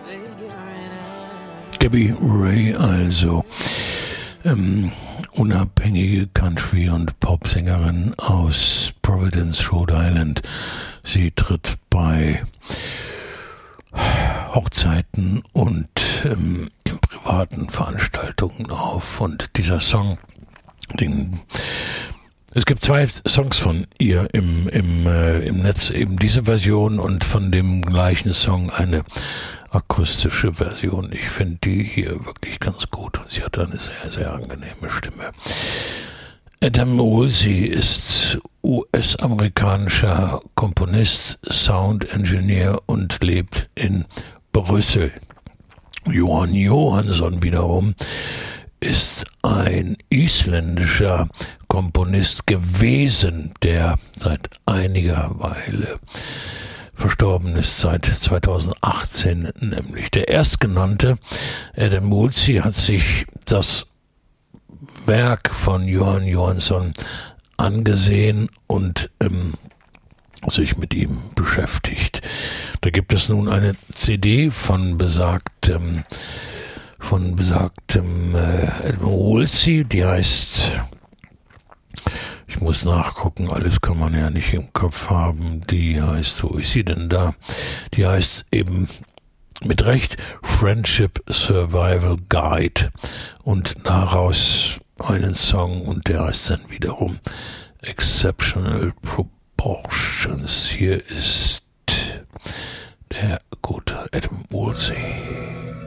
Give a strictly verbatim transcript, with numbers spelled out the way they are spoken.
Gabby Ray, also ähm, unabhängige Country- und Popsängerin aus Providence, Rhode Island. Sie tritt bei Hochzeiten und ähm, privaten Veranstaltungen auf. Und dieser Song, den es gibt zwei Songs von ihr im, im, äh, im Netz, eben diese Version und von dem gleichen Song eine akustische Version. Ich finde die hier wirklich ganz gut und sie hat eine sehr, sehr angenehme Stimme. Adam Woolsey ist U S-amerikanischer Komponist, Sound Engineer und lebt in Brüssel. Johan Johansson wiederum ist ein isländischer Komponist gewesen, der seit einiger Weile verstorben ist, seit zweitausendachtzehn nämlich. Der erstgenannte Adam Woolsey hat sich das Werk von Johan Johansson angesehen und ähm, sich mit ihm beschäftigt. Da gibt es nun eine C D von besagtem von besagtem äh, Adam Woolsey, die heißt, ich muss nachgucken, alles kann man ja nicht im Kopf haben, die heißt, wo ist sie denn da? Die heißt eben mit Recht Friendship Survival Guide und daraus einen Song und der heißt dann wiederum Exceptional Proportions. Hier ist der gute Adam Woolsey.